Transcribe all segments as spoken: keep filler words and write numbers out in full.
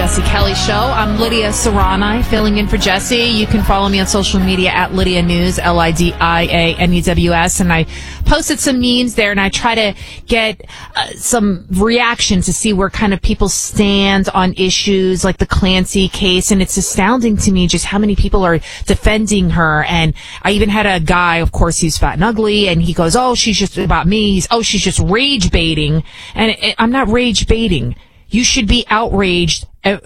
Jesse Kelly Show. I'm Lydia Serrani, filling in for Jesse. You can follow me on social media at Lydia News, L I D I A N E W S. And I posted some memes there, and I try to get uh, some reaction to see where kind of people stand on issues like the Clancy case. And it's astounding to me just how many people are defending her. And I even had a guy, of course, he's fat and ugly, and he goes, oh, she's just about me. He's, oh, she's just rage baiting. And it, it, I'm not rage baiting. You should be outraged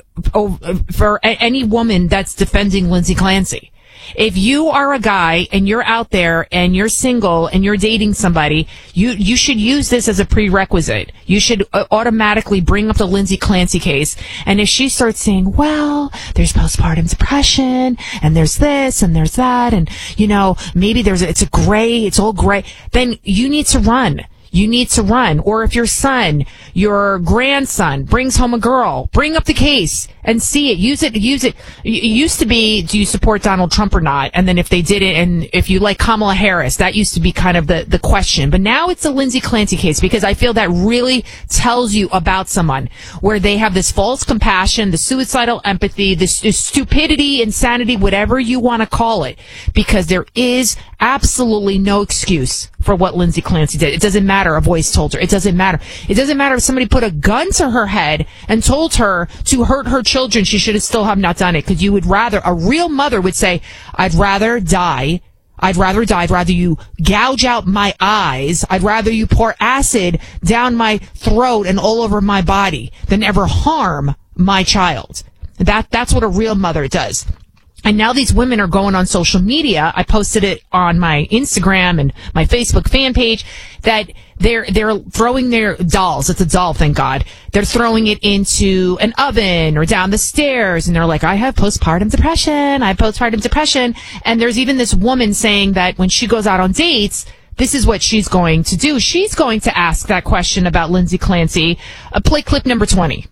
for any woman that's defending Lindsay Clancy. If you are a guy and you're out there and you're single and you're dating somebody, you, you should use this as a prerequisite. You should automatically bring up the Lindsay Clancy case. And if she starts saying, well, there's postpartum depression and there's this and there's that, and, you know, maybe there's, it's a gray, it's all gray, then you need to run. You need to run. Or if your son, your grandson brings home a girl, bring up the case and see it. Use it. Use it. It used to be, do you support Donald Trump or not? And then if they did it, and if you like Kamala Harris, that used to be kind of the, the question. But now it's a Lindsay Clancy case, because I feel that really tells you about someone, where they have this false compassion, the suicidal empathy, this, this stupidity, insanity, whatever you want to call it, because there is absolutely no excuse for what Lindsay Clancy did. It doesn't matter. A voice told her. It doesn't matter. It doesn't matter if somebody put a gun to her head and told her to hurt her children. She should have still have not done it, because you would rather, a real mother would say, I'd rather die. I'd rather die. I'd rather you gouge out my eyes. I'd rather you pour acid down my throat and all over my body than ever harm my child. That, that's what a real mother does. And now these women are going on social media. I posted it on my Instagram and my Facebook fan page that they're they're throwing their dolls. It's a doll, thank God. They're throwing it into an oven or down the stairs, and they're like, I have postpartum depression. I have postpartum depression. And there's even this woman saying that when she goes out on dates, this is what she's going to do. She's going to ask that question about Lindsay Clancy. Uh, play clip number twenty.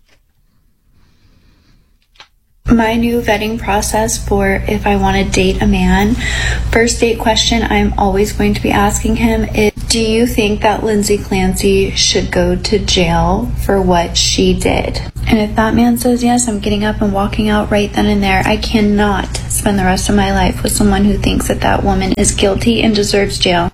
My new vetting process for if I want to date a man, first date question I'm always going to be asking him is, do you think that Lindsay Clancy should go to jail for what she did? And if that man says yes, I'm getting up and walking out right then and there. I cannot spend the rest of my life with someone who thinks that that woman is guilty and deserves jail.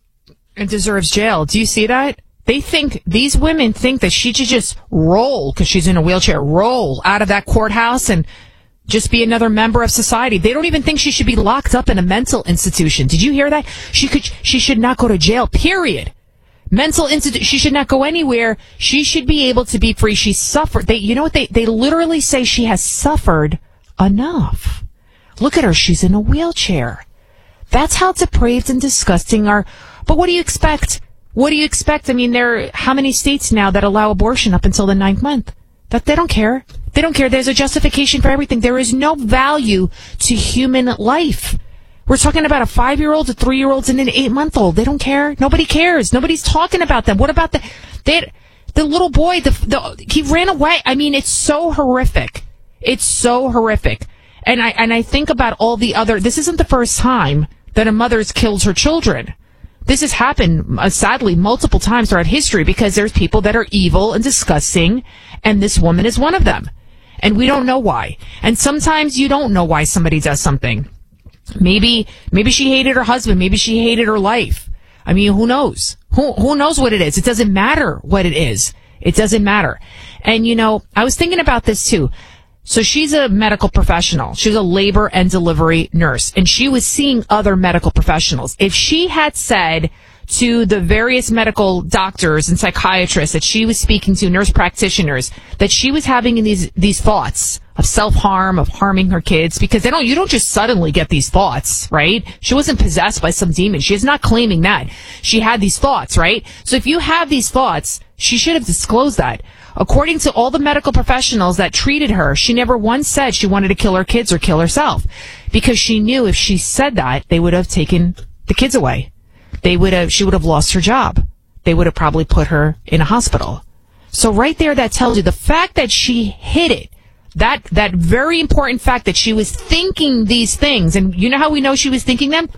And deserves jail. Do you see that? They think, these women think that she should just roll, because she's in a wheelchair, roll out of that courthouse and just be another member of society. They don't even think she should be locked up in a mental institution. Did you hear that? She could, she should not go to jail, period. Mental institution, she should not go anywhere. She should be able to be free. She suffered. They, you know what? They, they literally say she has suffered enough. Look at her. She's in a wheelchair. That's how depraved and disgusting are. But what do you expect? What do you expect? I mean, there are how many states now that allow abortion up until the ninth month? That they don't care. They don't care. There's a justification for everything. There is no value to human life. We're talking about a five-year-old, a three-year-old, and an eight-month-old. They don't care. Nobody cares. Nobody's talking about them. What about the they, the little boy? The, the he ran away. I mean, it's so horrific. It's so horrific. And I and I think about all the other. This isn't the first time that a mother's killed her children. This has happened, uh, sadly, multiple times throughout history, because there's people that are evil and disgusting, and this woman is one of them. And we don't know why. And sometimes you don't know why somebody does something. Maybe, maybe she hated her husband. Maybe she hated her life. I mean, who knows? Who, who knows what it is? It doesn't matter what it is. It doesn't matter. And, you know, I was thinking about this too. So she's a medical professional. She's a labor and delivery nurse, and she was seeing other medical professionals. If she had said to the various medical doctors and psychiatrists that she was speaking to, nurse practitioners, that she was having these these thoughts of self-harm, of harming her kids, because they don't you don't just suddenly get these thoughts, right? She wasn't possessed by some demon. She is not claiming that. She had these thoughts, right? So if you have these thoughts, she should have disclosed that. According to all the medical professionals that treated her, she never once said she wanted to kill her kids or kill herself, because she knew if she said that, they would have taken the kids away. They would have, she would have lost her job. They would have probably put her in a hospital. So right there, that tells you the fact that she hid it, that, that very important fact that she was thinking these things. And you know how we know she was thinking them?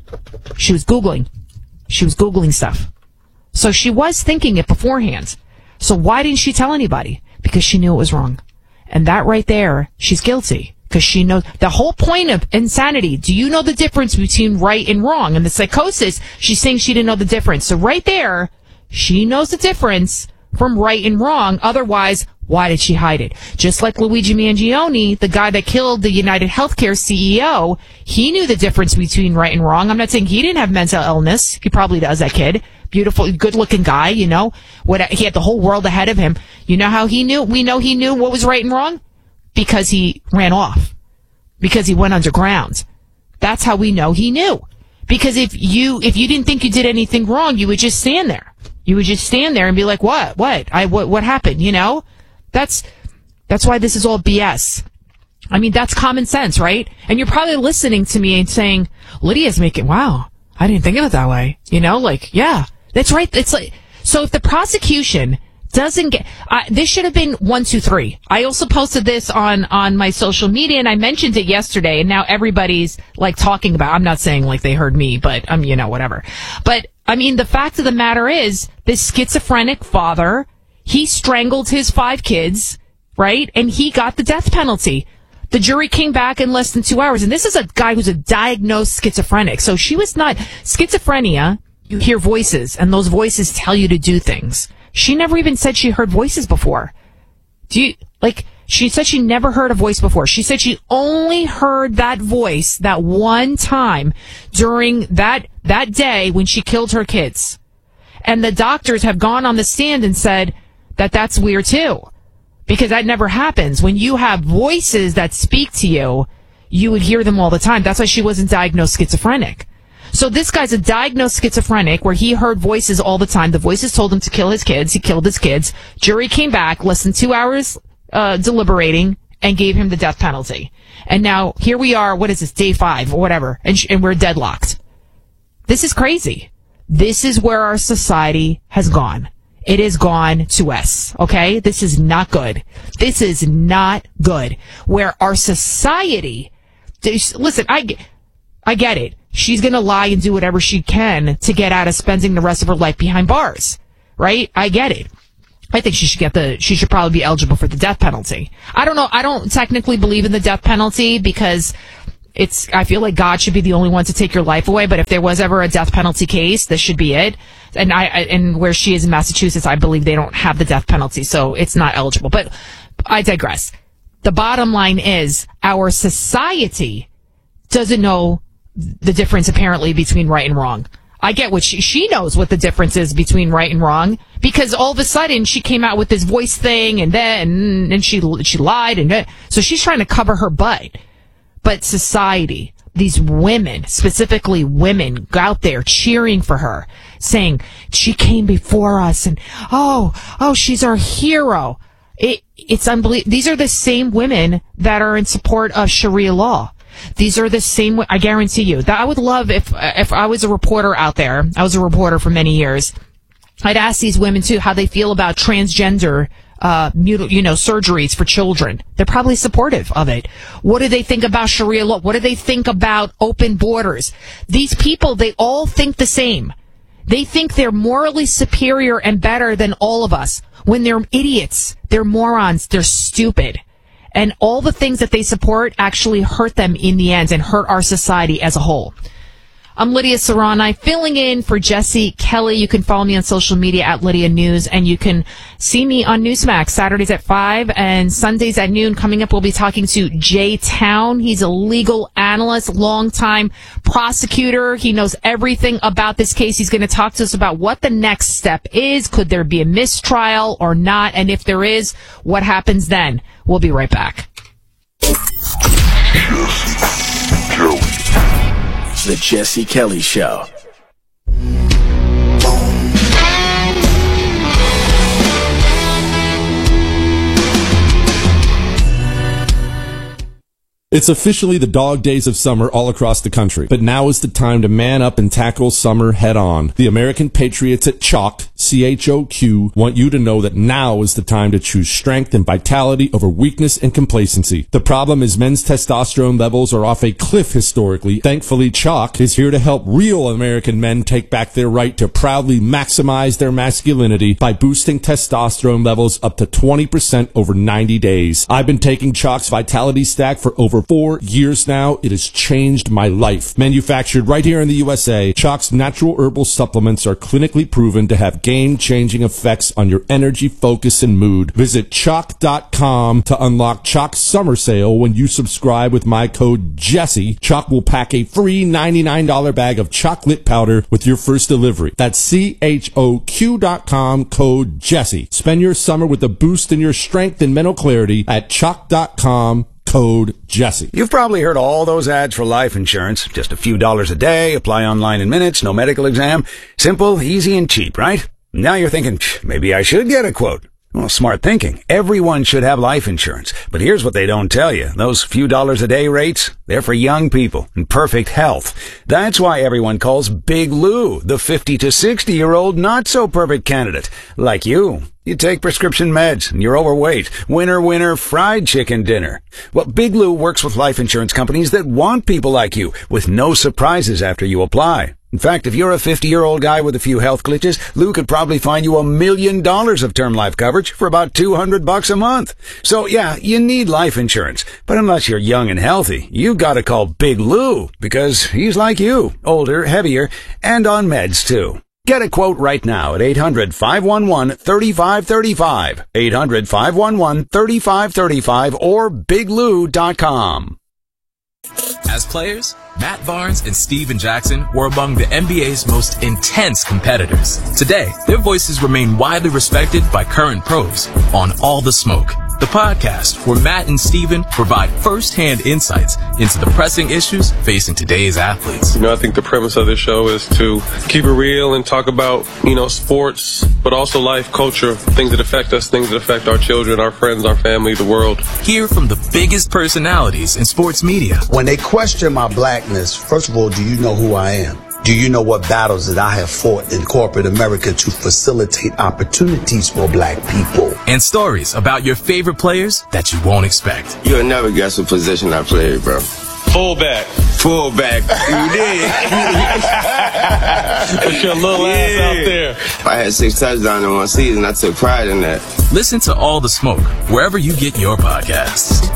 She was Googling. She was Googling stuff. So she was thinking it beforehand. So why didn't she tell anybody? Because she knew it was wrong. And that right there, she's guilty. Because she knows the whole point of insanity. Do you know the difference between right and wrong? And the psychosis, she's saying she didn't know the difference. So right there, she knows the difference from right and wrong. Otherwise, why did she hide it? Just like Luigi Mangione, the guy that killed the United Healthcare C E O, he knew the difference between right and wrong. I'm not saying he didn't have mental illness. He probably does, that kid. Beautiful, good-looking guy, you know. What, he had the whole world ahead of him. You know how he knew? We know he knew what was right and wrong? Because he ran off. Because he went underground. That's how we know he knew. Because if you if you didn't think you did anything wrong, you would just stand there. You would just stand there and be like, what? What? I what, what happened? You know? That's that's why this is all B S. I mean, that's common sense, right? And you're probably listening to me and saying, Lydia's making, wow, I didn't think of it that way. You know, like, yeah, that's right. It's like, so if the prosecution doesn't get, uh, this should have been one, two, three. I also posted this on, on my social media, and I mentioned it yesterday, and now everybody's like talking about, I'm not saying like they heard me, but um, you know, whatever. But I mean, the fact of the matter is, this schizophrenic father, he strangled his five kids, right? And he got the death penalty. The jury came back in less than two hours. And this is a guy who's a diagnosed schizophrenic. So she was not, schizophrenia, you hear voices, and those voices tell you to do things. She never even said she heard voices before. Do you, like, she said she never heard a voice before. She said she only heard that voice that one time during that, that day when she killed her kids. And the doctors have gone on the stand and said that that's weird too. Because that never happens. When you have voices that speak to you, you would hear them all the time. That's why she wasn't diagnosed schizophrenic. So this guy's a diagnosed schizophrenic where he heard voices all the time. The voices told him to kill his kids. He killed his kids. Jury came back less than two hours uh, deliberating and gave him the death penalty. And now here we are, what is this, day five or whatever, and, sh- and we're deadlocked. This is crazy. This is where our society has gone. It has gone to us, okay? This is not good. This is not good. Where our society, listen, I, I get it. She's going to lie and do whatever she can to get out of spending the rest of her life behind bars, right? I get it. I think she should get the, she should probably be eligible for the death penalty. I don't know. I don't technically believe in the death penalty because it's, I feel like God should be the only one to take your life away. But if there was ever a death penalty case, this should be it. And I, I and where she is in Massachusetts, I believe they don't have the death penalty, so it's not eligible. But I digress. The bottom line is our society doesn't know the difference apparently between right and wrong. I get what she, she knows what the difference is between right and wrong because all of a sudden she came out with this voice thing and then, and she, she lied and then, so she's trying to cover her butt. But society, these women, specifically women, go out there cheering for her, saying she came before us and, oh, oh, she's our hero. It, it's unbelievable. These are the same women that are in support of Sharia law. These are the same, I guarantee you, that I would love if, if I was a reporter out there, I was a reporter for many years, I'd ask these women too how they feel about transgender uh, you know, surgeries for children. They're probably supportive of it. What do they think about Sharia law? What do they think about open borders? These people, they all think the same. They think they're morally superior and better than all of us when they're idiots. They're morons. They're stupid. And all the things that they support actually hurt them in the end and hurt our society as a whole. I'm Lydia Serrani, filling in for Jesse Kelly. You can follow me on social media at Lydia News, and you can see me on Newsmax Saturdays at five and Sundays at noon. Coming up, we'll be talking to Jay Town. He's a legal analyst, longtime prosecutor. He knows everything about this case. He's going to talk to us about what the next step is. Could there be a mistrial or not? And if there is, what happens then? We'll be right back. The Jesse Kelly Show. It's officially the dog days of summer all across the country, but now is the time to man up and tackle summer head on. The American Patriots at Chalk, C H O Q, want you to know that now is the time to choose strength and vitality over weakness and complacency. The problem is men's testosterone levels are off a cliff historically. Thankfully, Chalk is here to help real American men take back their right to proudly maximize their masculinity by boosting testosterone levels up to twenty percent over ninety days. I've been taking Chalk's Vitality Stack for over four years now. It has changed my life. Manufactured right here in the U S A, Chalk's natural herbal supplements are clinically proven to have game-changing effects on your energy, focus, and mood. Visit chalk dot com to unlock Chalk's summer sale. When you subscribe with my code Jesse, Chalk will pack a free ninety-nine dollars bag of chocolate powder with your first delivery. That's C H O Q dot com, code Jesse. Spend your summer with a boost in your strength and mental clarity at chalk dot com, code Jesse. You've probably heard all those ads for life insurance. Just a few dollars a day, apply online in minutes, no medical exam. Simple, easy, and cheap, right? Now you're thinking, maybe I should get a quote. Well, smart thinking. Everyone should have life insurance. But here's what they don't tell you. Those few dollars a day rates, they're for young people in perfect health. That's why everyone calls Big Lou the fifty to sixty year old not so perfect candidate. Like you. You take prescription meds and you're overweight. Winner, winner, fried chicken dinner. Well, Big Lou works with life insurance companies that want people like you with no surprises after you apply. In fact, if you're a fifty-year-old guy with a few health glitches, Lou could probably find you a million dollars of term life coverage for about two hundred bucks a month. So yeah, you need life insurance. But unless you're young and healthy, you've got to call Big Lou because he's like you, older, heavier, and on meds too. Get a quote right now at eight hundred, five one one, three five three five, eight hundred, five one one, three five three five, or big lou dot com. As players, Matt Barnes and Steven Jackson were among the N B A's most intense competitors. Today, their voices remain widely respected by current pros on All the Smoke, the podcast where Matt and Steven provide first-hand insights into the pressing issues facing today's athletes. You know, I think the premise of this show is to keep it real and talk about, you know, sports, but also life, culture, things that affect us, things that affect our children, our friends, our family, the world. Hear from the biggest personalities in sports media. When they question my blackness, first of all, do you know who I am? Do you know what battles that I have fought in corporate America to facilitate opportunities for black people? And stories about your favorite players that you won't expect. You'll never guess what position I played, bro. Fullback. Fullback. You did. Put your little yeah. ass out there. I had six touchdowns in one season. I took pride in that. Listen to All the Smoke wherever you get your podcasts.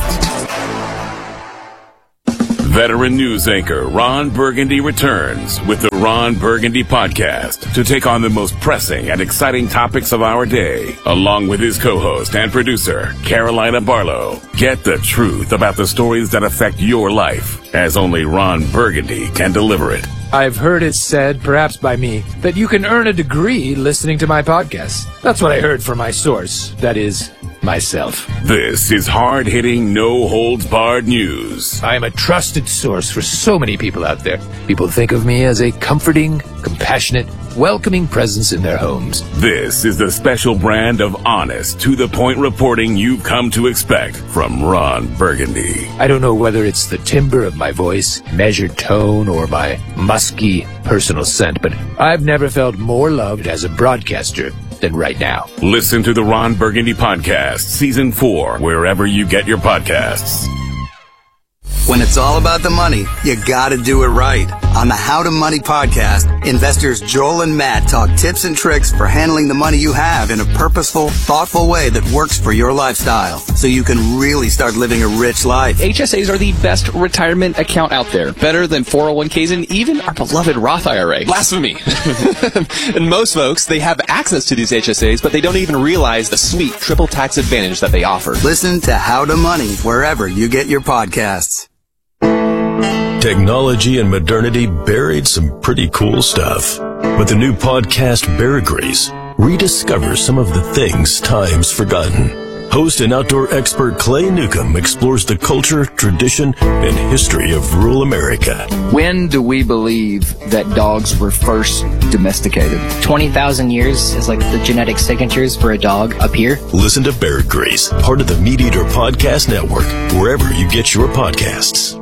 Veteran news anchor Ron Burgundy returns with the Ron Burgundy Podcast to take on the most pressing and exciting topics of our day, along with his co-host and producer, Carolina Barlow. Get the truth about the stories that affect your life, as only Ron Burgundy can deliver it. I've heard it said, perhaps by me, that you can earn a degree listening to my podcast. That's what I heard from my source. That is, myself. This is hard-hitting, no-holds-barred news. I am a trusted source for so many people out there. People think of me as a comforting, compassionate, welcoming presence in their homes. This is the special brand of honest, to-the-point reporting you've come to expect from Ron Burgundy. I don't know whether it's the timbre of my voice, measured tone, or my musky personal scent, but I've never felt more loved as a broadcaster than right now. Listen to the Ron Burgundy Podcast, Season four, wherever you get your podcasts. When it's all about the money, you gotta do it right. On the How to Money podcast, investors Joel and Matt talk tips and tricks for handling the money you have in a purposeful, thoughtful way that works for your lifestyle, so you can really start living a rich life. H S As are the best retirement account out there. Better than four oh one k's and even our beloved Roth I R A. Blasphemy. And most folks, they have access to these H S As, but they don't even realize the sweet triple tax advantage that they offer. Listen to How to Money wherever you get your podcasts. Technology and modernity buried some pretty cool stuff. With the new podcast, Bear Grease, rediscover some of the things time's forgotten. Host and outdoor expert Clay Newcomb explores the culture, tradition, and history of rural America. When do we believe that dogs were first domesticated? twenty thousand years is like the genetic signatures for a dog up here. Listen to Bear Grease, part of the Meat Eater Podcast Network, wherever you get your podcasts.